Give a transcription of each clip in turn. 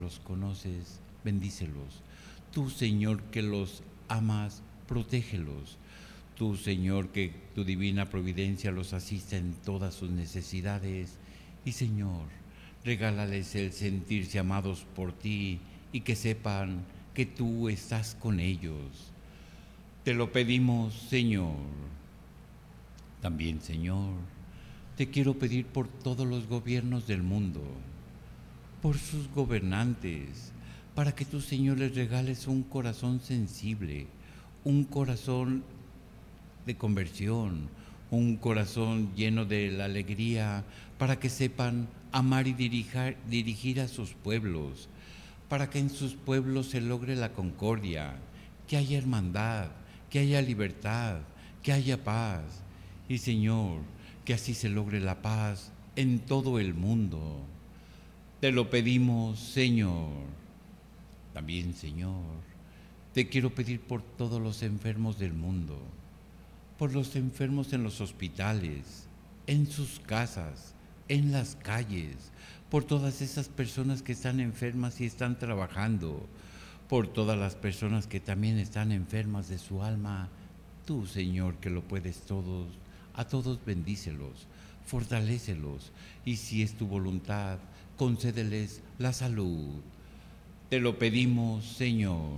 los conoces, bendícelos. Tú, Señor, que los amas, protégelos. Tú, Señor, que tu divina providencia los asista en todas sus necesidades. Y, Señor, regálales el sentirse amados por ti y que sepan que tú estás con ellos. Te lo pedimos, Señor. También, Señor, te quiero pedir por todos los gobiernos del mundo, por sus gobernantes, para que tú, Señor, les regales un corazón sensible, un corazón de conversión, un corazón lleno de la alegría, para que sepan amar y dirigir a sus pueblos, para que en sus pueblos se logre la concordia, que haya hermandad, que haya libertad, que haya paz. Y, Señor, que así se logre la paz en todo el mundo. Te lo pedimos, Señor. También, Señor, te quiero pedir por todos los enfermos del mundo, por los enfermos en los hospitales, en sus casas, en las calles, por todas esas personas que están enfermas y están trabajando, por todas las personas que también están enfermas de su alma. Tú, Señor, que lo puedes todos, a todos bendícelos, fortalécelos, y si es tu voluntad, concédeles la salud. Te lo pedimos, Señor.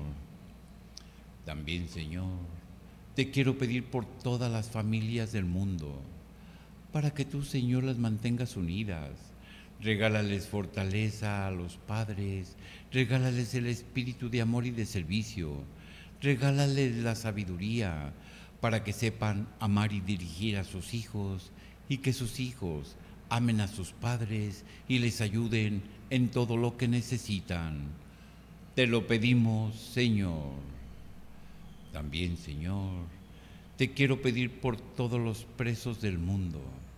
También, Señor, te quiero pedir por todas las familias del mundo, para que tú, Señor, las mantengas unidas. Regálales fortaleza a los padres, regálales el espíritu de amor y de servicio, regálales la sabiduría para que sepan amar y dirigir a sus hijos y que sus hijos amen a sus padres y les ayuden en todo lo que necesitan. Te lo pedimos, Señor. También, Señor, te quiero pedir por todos los presos del mundo,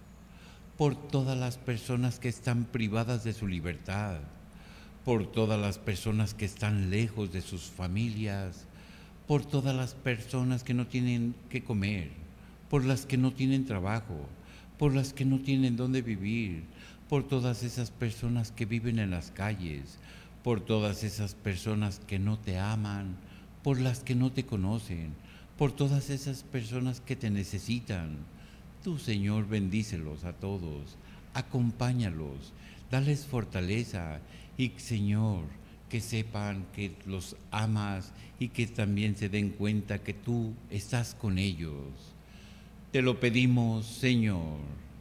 por todas las personas que están privadas de su libertad, por todas las personas que están lejos de sus familias, por todas las personas que no tienen que comer, por las que no tienen trabajo, por las que no tienen dónde vivir, por todas esas personas que viven en las calles, por todas esas personas que no te aman, por las que no te conocen, por todas esas personas que te necesitan. Tú, Señor, bendícelos a todos, acompáñalos, dales fortaleza y, Señor, que sepan que los amas y que también se den cuenta que tú estás con ellos. Te lo pedimos, Señor.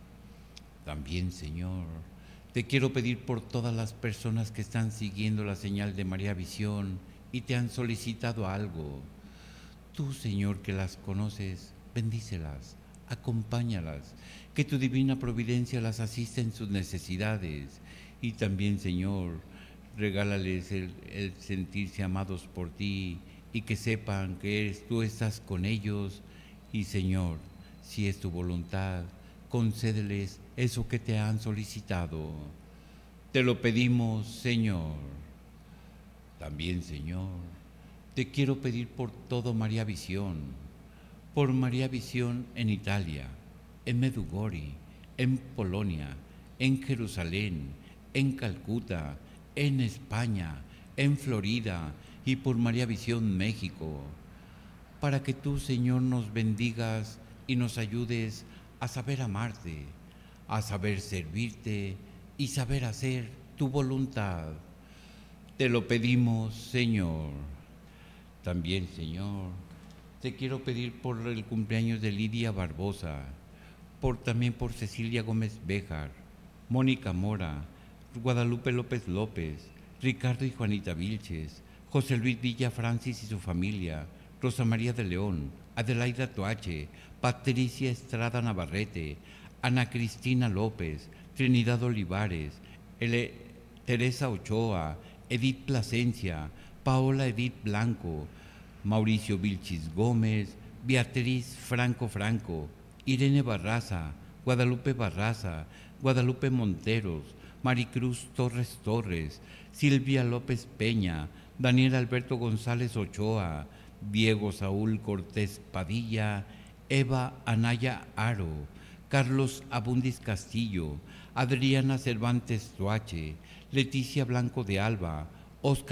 También, Señor, te quiero pedir por todas las personas que están siguiendo la señal de María Visión y te han solicitado algo. Tú, Señor, que las conoces, bendícelas, acompáñalas, que tu divina providencia las asista en sus necesidades. Y también, Señor, regálales el sentirse amados por ti y que sepan que tú estás con ellos. Y, Señor, si es tu voluntad, concédeles eso que te han solicitado. Te lo pedimos, Señor. También, Señor, te quiero pedir por todo María Visión, por María Visión en Italia, en Medjugorje, en Polonia, en Jerusalén, en Calcuta, en España, en Florida y por María Visión México, para que tú, Señor, nos bendigas y nos ayudes a saber amarte, a saber servirte y saber hacer tu voluntad. Te lo pedimos, Señor. También, Señor, te quiero pedir por el cumpleaños de Lidia Barbosa, también por Cecilia Gómez Béjar, Mónica Mora, Guadalupe López López, Ricardo y Juanita Vilches, José Luis Villa Francis y su familia, Rosa María de León, Adelaida Toache, Patricia Estrada Navarrete, Ana Cristina López, Trinidad Olivares, Teresa Ochoa, Edith Plasencia, Paola Edith Blanco, Mauricio Vilchis Gómez, Beatriz Franco Franco, Irene Barraza, Guadalupe Barraza, Guadalupe Monteros, Maricruz Torres Torres, Silvia López Peña, Daniel Alberto González Ochoa, Diego Saúl Cortés Padilla, Eva Anaya Aro, Carlos Abundis Castillo, Adriana Cervantes Toache, Leticia Blanco de Alba, Oscar